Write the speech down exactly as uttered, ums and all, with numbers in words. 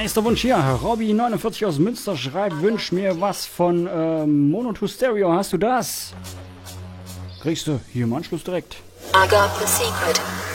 Nächster Wunsch hier. Robby neunundvierzig aus Münster schreibt, wünsch mir was von ähm, Mono to Stereo. Hast du das? Kriegst du hier im Anschluss direkt. I got the secret.